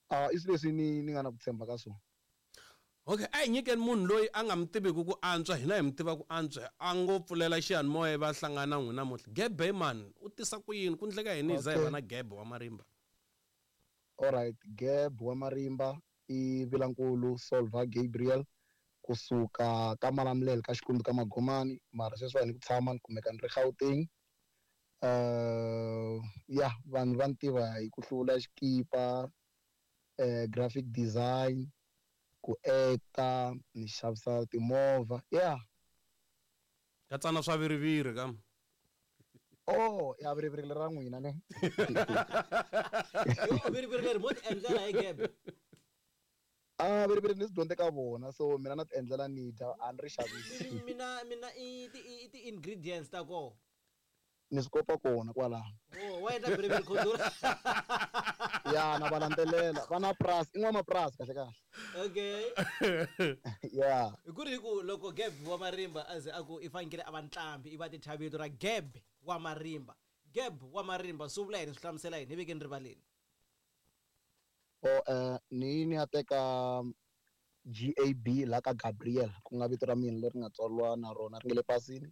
I swilo leswi ni nga na ku tshemba ka swona. Okay, ai nyikeni munhu loyi a nga mi tiviki ku antswa hina hi mi tiva ku antswa a ngo pfulela xiyanimoya va hlangana n'wina namuntlha. Gebe man u tisa ku yini ku ndleka yini za hi va na Gebe wa Marimba? Alright, Gebe wa Marimba i Vilankulu Solva Gabriel kusuka ka Malamulele ka Xikundu ka Magomani, mara sweswi ni ku tshama ni kumeka ni ri Gauteng. Ya vanhu va ni tiva hi ku hlula xikipa, graphic design, ku acta, ni xavisa timovha. Yeah. Ka tsana swa viriviri kam. Oh, ya viriviri ra n'wina ne. Yo viriviri mo ti endlela hi Gebe. Viriviri ni swi dyondze ka vona, so mina na ti endlela ni dya a ni ri xavisi. Mina i ti ingredients ta ko. Ni swi kopa kona kwalaho. Oh, wa endla viriviri khodura. Ya na va landzelela va na purasi i n'wamapurasi kahle kahle. Okay. Yeah. Ku ri ku loko Gebe wa Marimba aze aku i fanekele a va ntlambi i va ti thavito ra Gebe wa Marimba. Gebe wa Marimba swi vula yini swi hlamusela yini hi veke ni rivaleni? Ni ya teka GAB la ka Gabriel ku nga vito ra mina leri nga tswariwa na rona ri nge le pasini.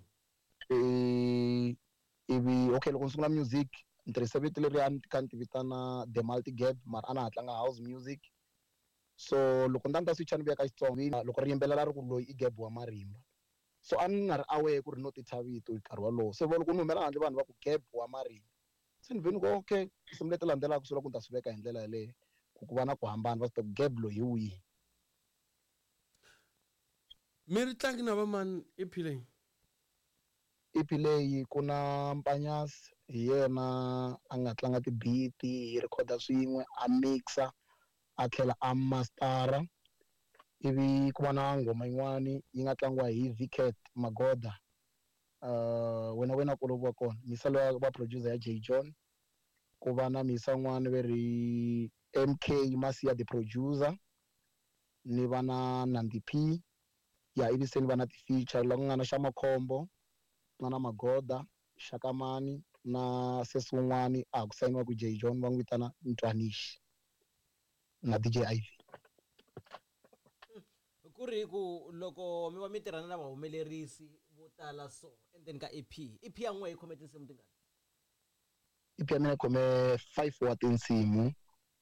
Ivi okay loko ni sungula music ni tirhisa vito leriyani kha ni ti vitana The Multi Gab mara a na ha tlanga house music. So loko ni ta switcha ni vuya ka Xitsonga loko ri yimbelela ri ku loyi i Gebe wa Marimba, so a ni nga ri aware ku ri no ti thya vito hi nkarhi wolowo. Se loko ni humela handle vanhu va ku Gebe wa Marimba, se ni ve ni ku okay tinsimu leti landzelaka swi loko ni ta swi veka hi ndlela yaleyo ku va na ku hambana va swi tiva Gebe loyi hi wihi. Mi ri tlangi na va mani EP leyi? EP leyi ku na Mpanyasi hi yena a nga tlanga ti-beat, hi rhekhoda swin'we, a mixa, a tlhela a mastara. Ivi ku va na nghoma yin'wani yi nga tlangiwa hi Vicat Magoda, wena ku loviwa kona, misalo va producer ya J John. Ku va na misa n'wana ve ri MK Masiya the producer, ni va na Nandi P. Ya ivi se ni va na ti-feature la ku nga na Xamakhombo, ku nga na Magoda, Shakamani na sesi wun'wani a ku sayiniwa ku J John va n'wi vitana Ntwanishi na DJ Ivy. Ku ri ku loko mi va mi tirhana na vahumelerisi vo tala so endzeni ka EP ya n'we yi khome tinsimu tingani? EP ya mina yi khome 5 wa tinsimu.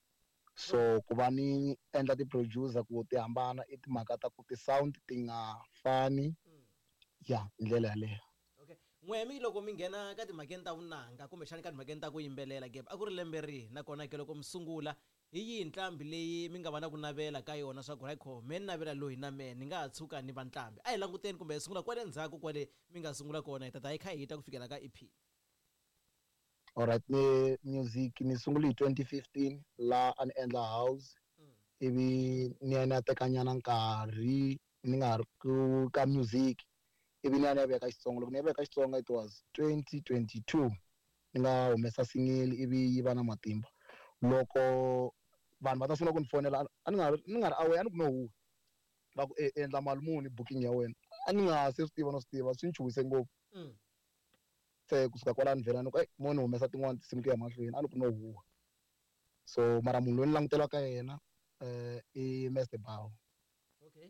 So ku va ni endla ti-producer ku ti hambana i timhaka ta ku ti-sound ti nga fani. Ya ndlela yaleyo. Okay, n'wemi loko mi nghena ka timhakeni ta vunanga kumbexani ka timhakeni ta ku yimbelela Gebe a ku ri lembe rihi nakona ke loko mi sungula hi yihi ntlambi leyi mi nga va na ku navela ka yona swa ku rayikho me ni navela loyi na me ni nga ha tshuka ni va ntlambi? A hi languteni kumbe hi sungula kwale ndzhaku kwale mi nga sungula kona hi tata hi kha hi ta ku fikela ka EP. Alright, music ni sungule hi 2015 la a ni endla house. Ivi ni ya teka nyana nkarhi ni nga ri ku ka music, ivi ni ya vuya ka Xitsonga. Loko ni ya vuya ka Xitsonga it was 2022 ni nga humesa single ivi yi va na matimba. Loko vanhu va ta sungula ku ni fonela a ni nga ri aware, a ni ku no huwa va ku endla mali muni booking ya wena, a ni nga se swi tiva no swi tiva, swi ni chuhise ngopfu. Se kusuka kwala ni vhela ni ku mo ni humesa tin'wani tinsimu ku ya mahlweni, a ni ku no huwa. So mara munhu loyi ni langutela ka yena i Mr Bao. Okay.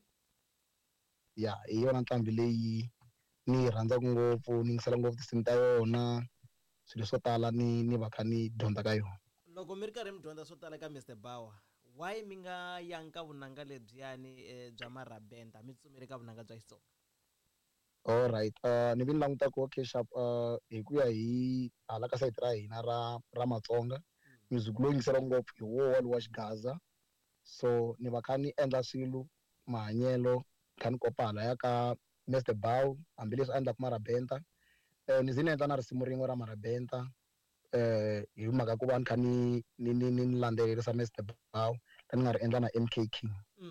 Ya hi yona ntlambi leyi ni yi rhandzaka ngopfu, ni yingisela ngopfu tinsimu ta yona, swilo swo tala ni va kha ni dyondza ka yona. Loko mi ri karhi mi dyondza swo tala ka Mr Bao, why mi nga yangi ka vunanga lebyiyani bya Marabenda mi tsumile ka vunanga bya Xitsonga? Alright, ni vi ni languta ku okay sharp hi ku ya hi hala ka sayiti ra hina ra Matsonga, music lowu yingisela ngopfu hi wona wa Xigaza. So ni va kha ni endla swilo mahanyelo kha ni kopa halaya ka Mr Bao, hambileswi a endlaka Marabenda. Ni ze ni endla na risimu rin'we ra Marabenda hi mhaka ku va ni kha ni landzelerisa Mr Bao ni nga ri endla na MK King.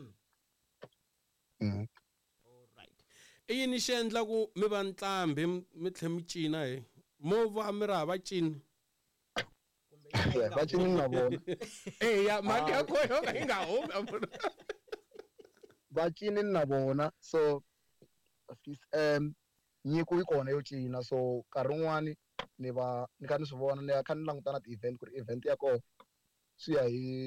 Alright. I yini xi endla ku mi va ntlambi mi tlhe mi cina he movha mi ri hava cini? Va cini na vona. Ya mhaka ya koho ka yi nga humi. Va cini na vona, so nyiko yi kona yo cina. So nkarhi wun'wani ni kha ni swi vona, ni kha ni languta na ti-event ku ri event ya koho swi ya hi